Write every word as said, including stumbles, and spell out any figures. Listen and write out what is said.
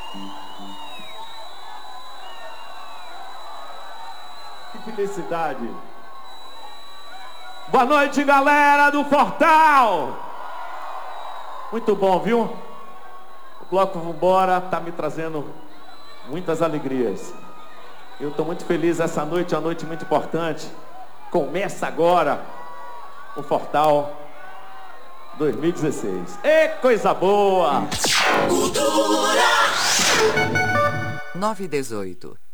Que felicidade. Boa noite, galera do Fortal. Muito bom, viu? O Bloco Vambora tá me trazendo muitas alegrias. Eu tô muito feliz, essa noite é uma noite muito importante. Começa agora o Fortal dois mil e dezesseis. E coisa boa! Cultura nove dezoito.